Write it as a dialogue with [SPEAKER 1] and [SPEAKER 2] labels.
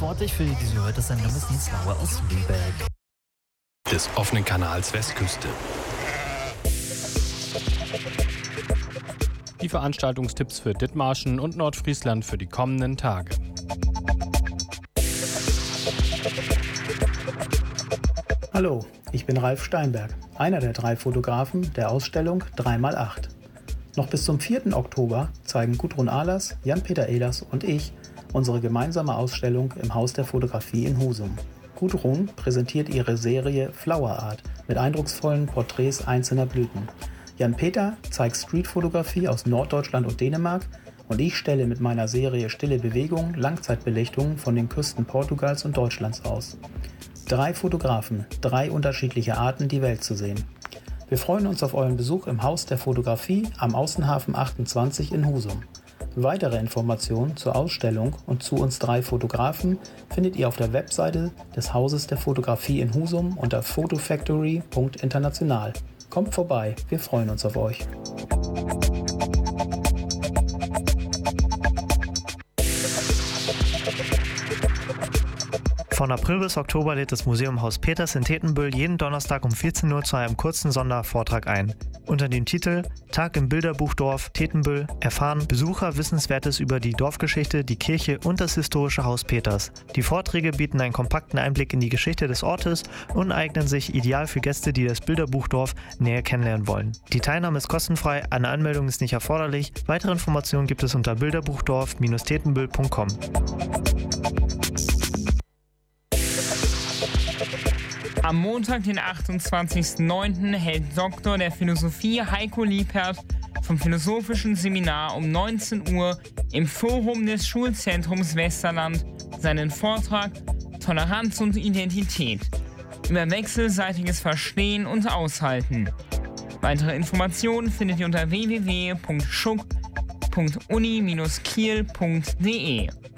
[SPEAKER 1] Verantwortlich für diese Hörte-Sendung ist Nils Lauer aus Lübeck.
[SPEAKER 2] Des offenen Kanals Westküste. Die Veranstaltungstipps für Dithmarschen und Nordfriesland für die kommenden Tage.
[SPEAKER 3] Hallo, ich bin Ralf Steinberg, einer der 3 Fotografen der Ausstellung 3x8. Noch bis zum 4. Oktober zeigen Gudrun Ahlers, Jan-Peter Ehlers und ich unsere gemeinsame Ausstellung im Haus der Fotografie in Husum. Gudrun präsentiert ihre Serie Flower Art mit eindrucksvollen Porträts einzelner Blüten. Jan-Peter zeigt Streetfotografie aus Norddeutschland und Dänemark und ich stelle mit meiner Serie Stille Bewegung Langzeitbelichtungen von den Küsten Portugals und Deutschlands aus. 3 Fotografen, 3 unterschiedliche Arten, die Welt zu sehen. Wir freuen uns auf euren Besuch im Haus der Fotografie am Außenhafen 28 in Husum. Weitere Informationen zur Ausstellung und zu uns 3 Fotografen findet ihr auf der Webseite des Hauses der Fotografie in Husum unter photofactory.international. Kommt vorbei, wir freuen uns auf euch.
[SPEAKER 4] Von April bis Oktober lädt das Museum Haus Peters in Tetenbüll jeden Donnerstag um 14 Uhr zu einem kurzen Sondervortrag ein. Unter dem Titel Tag im Bilderbuchdorf Tetenbüll erfahren Besucher Wissenswertes über die Dorfgeschichte, die Kirche und das historische Haus Peters. Die Vorträge bieten einen kompakten Einblick in die Geschichte des Ortes und eignen sich ideal für Gäste, die das Bilderbuchdorf näher kennenlernen wollen. Die Teilnahme ist kostenfrei, eine Anmeldung ist nicht erforderlich. Weitere Informationen gibt es unter bilderbuchdorf-tetenbüll.com.
[SPEAKER 5] Am Montag, den 28.09. hält Doktor der Philosophie Heiko Liepert vom Philosophischen Seminar um 19 Uhr im Forum des Schulzentrums Westerland seinen Vortrag Toleranz und Identität über wechselseitiges Verstehen und Aushalten. Weitere Informationen findet ihr unter www.schuck.uni-kiel.de.